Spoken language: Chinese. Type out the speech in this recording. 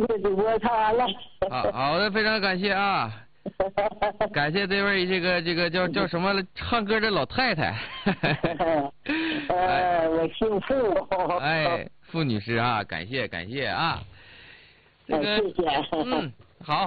主播唱完了。 好的，非常感谢啊。感谢这位这个叫什么唱歌的老太太。 我姓傅。 哎，傅女士啊，感谢啊。这个谢谢。 好。